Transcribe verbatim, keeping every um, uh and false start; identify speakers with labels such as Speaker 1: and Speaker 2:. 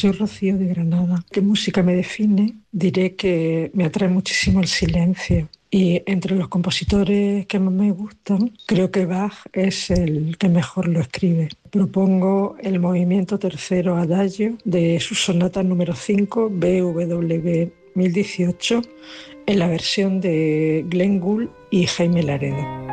Speaker 1: Soy Rocío de Granada. ¿Qué música me define? Diré que me atrae muchísimo el silencio. Y entre los compositores que más me gustan, creo que Bach es el que mejor lo escribe. Propongo el movimiento tercero Adagio de su sonata número cinco, B W mil dieciocho, en la versión de Glenn Gould y Jaime Laredo.